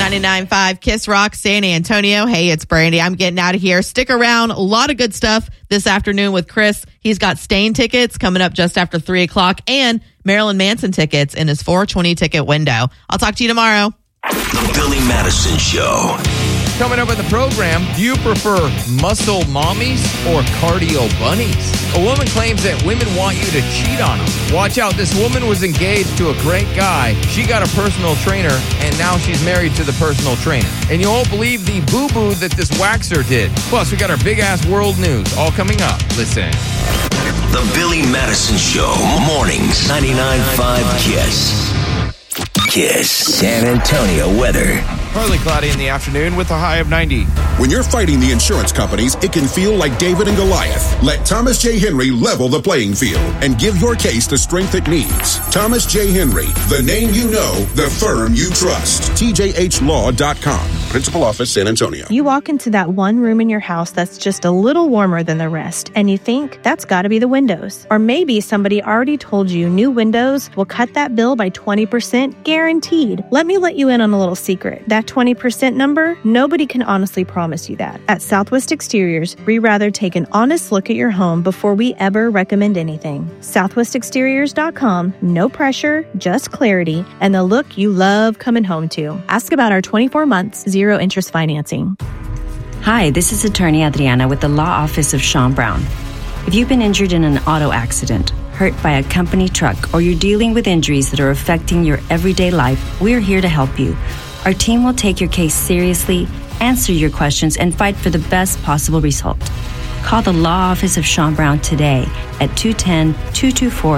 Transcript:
99.5 Kiss Rock, San Antonio. Hey, it's Brandy. I'm getting out of here. Stick around. A lot of good stuff this afternoon with Chris. He's got Stain tickets coming up just after 3 o'clock and Marilyn Manson tickets in his 420 ticket window. I'll talk to you tomorrow. The Billy Madison Show. Coming up in the program, do you prefer muscle mommies or cardio bunnies? A woman claims that women want you to cheat on them. Watch out, this woman was engaged to a great guy. She got a personal trainer, and now she's married to the personal trainer. And you won't believe the boo-boo that this waxer did. Plus, we got our big-ass world news all coming up. Listen. The Billy Madison Show. Mornings, 99.5 Kiss. Kiss San Antonio weather. Partly cloudy in the afternoon with a high of 90. When you're fighting the insurance companies, it can feel like David and Goliath. Let Thomas J. Henry level the playing field and give your case the strength it needs. Thomas J. Henry, the name you know, the firm you trust. TJHlaw.com. Principal Office, San Antonio. You walk into that one room in your house that's just a little warmer than the rest, and you think that's got to be the windows. Or maybe somebody already told you new windows will cut that bill by 20% guaranteed. Let me let you in on a little secret. That 20% number, nobody can honestly promise you that. At Southwest Exteriors, we rather take an honest look at your home before we ever recommend anything. SouthwestExteriors.com, no pressure, just clarity, and the look you love coming home to. Ask about our 24 months, zero interest financing. Hi, this is attorney Adriana with the Law Office of Sean Brown. If you've been injured in an auto accident, hurt by a company truck, or you're dealing with injuries that are affecting your everyday life, we're here to help you. Our team will take your case seriously, answer your questions, and fight for the best possible result. Call the Law Office of Sean Brown today at 210-224-8255